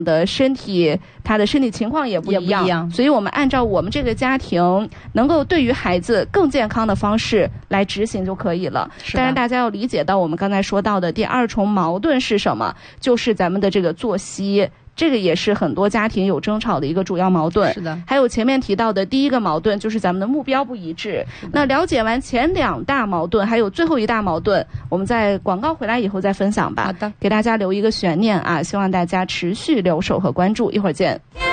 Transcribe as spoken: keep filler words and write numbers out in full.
的身体，他的身体情况也不一样， 也不一样， 所以我们按照我们这个家庭能够对于孩子更健康的方式来执行就可以了。当然大家要理解到我们刚才说到的第二重矛盾是什么，就是咱们的这个作息，这个也是很多家庭有争吵的一个主要矛盾。 是的， 还有前面提到的第一个矛盾就是咱们的目标不一致。那了解完前两大矛盾，还有最后一大矛盾，我们在广告回来以后再分享吧。 好的， 给大家留一个悬念啊，希望大家持续留守和关注，一会儿见。